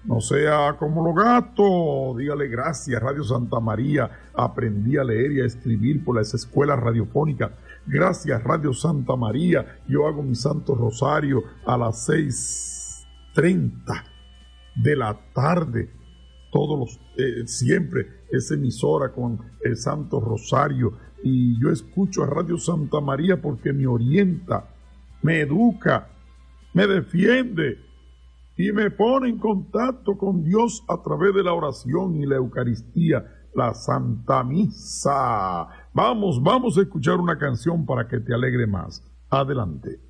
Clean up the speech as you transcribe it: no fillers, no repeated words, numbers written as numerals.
No sea como los gatos. Dígale gracias, Radio Santa María. Aprendí a leer y a escribir por las escuelas radiofónicas. Gracias, Radio Santa María. Yo hago mi Santo Rosario a las 6:30 de la tarde. Siempre es emisora con el Santo Rosario. Y yo escucho a Radio Santa María porque me orienta, me educa, me defiende y me pone en contacto con Dios a través de la oración y la Eucaristía, la Santa Misa. Vamos a escuchar una canción para que te alegre más. Adelante.